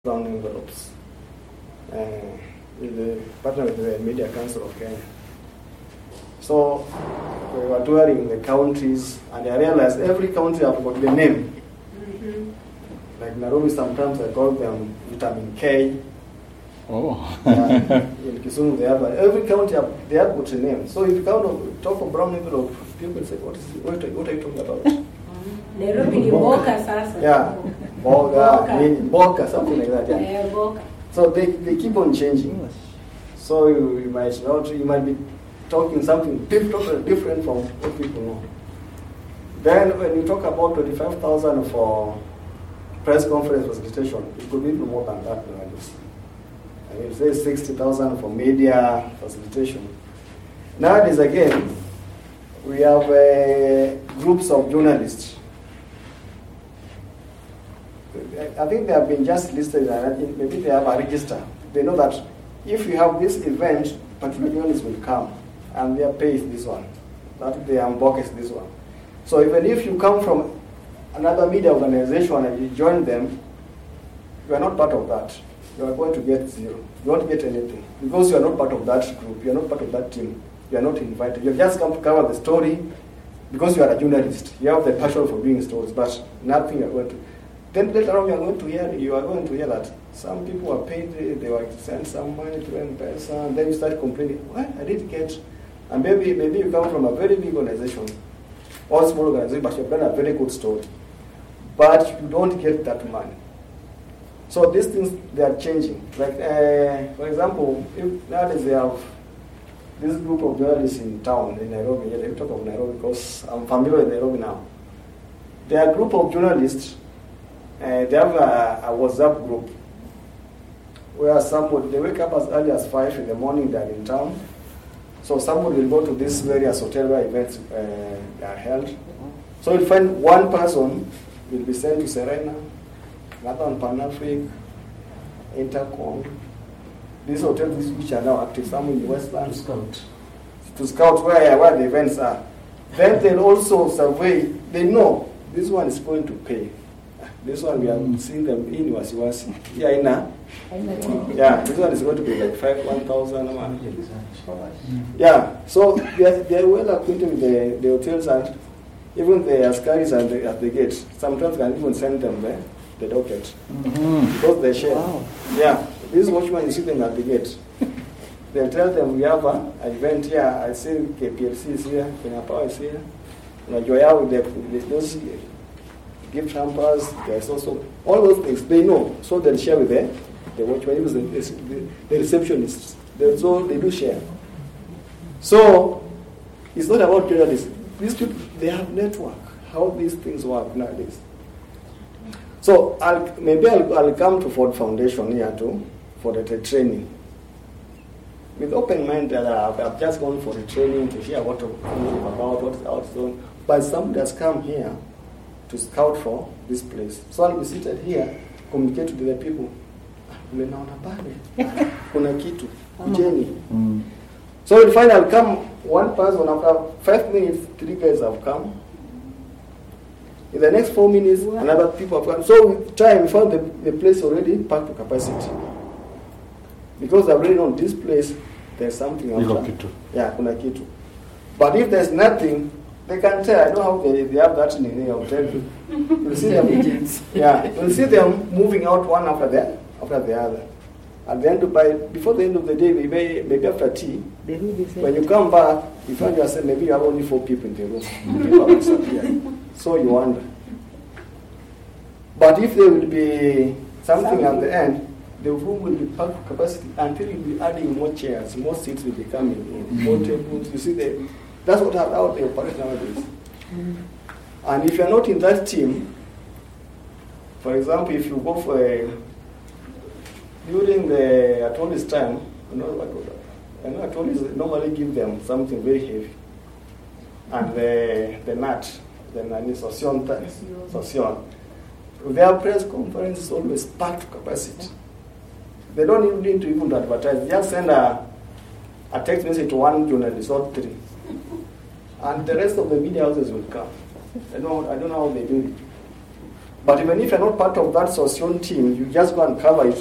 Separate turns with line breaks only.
brown envelopes with the partner with the Media Council of Kenya. So we were touring the counties, and I realized every county I've got the name. Like Nairobi, sometimes I call them Vitamin K.
Oh.
In Kisumu, they have every county they have got a name. So if you talk of brown envelope, people say, what are you talking about?
Nairobi ni Boka sasa.
Yeah, Boka, something like that. Yeah.
Boka.
So they keep on changing. So you might be talking something different from what people know. Then when you talk about 25,000 for press conference facilitation, it could be even more than that nowadays. And you say 60,000 for media facilitation. Nowadays, again, we have groups of journalists. I think they have been just listed, and I think maybe they have a register. They know that if you have this event, particular journalists will come, and their pay is this one, that their book is this one. So even if you come from another media organization and you join them, you are not part of that. You are going to get zero. You won't get anything because you are not part of that group. You are not part of that team. You are not invited. You have just come to cover the story because you are a journalist. You have the passion for doing stories, but nothing you are going to. Then later on, you are going to hear that some people are paid. They were sent some money to M-Pesa, and then you start complaining. What I didn't get. And maybe you come from a very big organization or small organization, but you have done a very good story, but you don't get that money. So these things, they are changing. Like, for example, if nowadays they have this group of journalists in town, in Nairobi. Let me talk of Nairobi because I'm familiar with Nairobi now. They are a group of journalists. They have a WhatsApp group where they wake up as early as 5 in the morning, they're in town. So somebody will go to these various hotel where events are held. So you'll find one person will be sent to Serena, another on Pan-Afric, Intercom. These hotels which are now active, some in the Westland. To scout where the events are. Then they'll also survey. They know this one is going to pay. This one we are seeing them in Wasiwasi. Yeah, this one is going to be like 1,000. Yeah, so they are well acquainted with the hotels, and even the askaris at the gate sometimes can even send them the docket because they share. Wow. Yeah, this watchman, you see them at the gate. They'll tell them we have an event here. I see KPLC is here, Kenya Power is here. Joya with those gift hampers. There's also all those things they know, so they'll share with the watchman, the receptionists. They do share. So it's not about journalists. These people, they have network. How these things work nowadays. So I'll come to Ford Foundation here too for the training. With open mind, I've just gone for the training to hear what about what's out zone. But somebody has come here to scout for this place. So I'll be seated here, communicate to the people. Unaona pale kuna kitu Jenny. So you'll find I'll come one person after 5 minutes, 3 guys have come. In the next 4 minutes, another people have come. So with time, we found the place already packed to capacity. Because I've already known this place, there's something after. Yeah, kuna kitu. But if there's nothing, they can tell. I know how they have that in the hotel. You'll see them. You'll see them moving out one after the other. At the end before the end of the day, maybe after tea, when you come back, you find yourself maybe you have only 4 people in the room. People have disappeared. So you wonder. But if there will be something at the end, the room will be packed to capacity until you'll be adding more chairs, more seats will be coming in, more tables. You see, that's how they operate nowadays. And if you're not in that team, for example, if you go for during the Attorney's time, Attorneys normally give them something very heavy. And the nut, the Sosion. Their press conference is always packed to capacity. They don't even need to even advertise. Just send a text message to one journalist or 3. And the rest of the media houses will come. I don't know how they do it. But even if you're not part of that Sossion team, you just go and cover it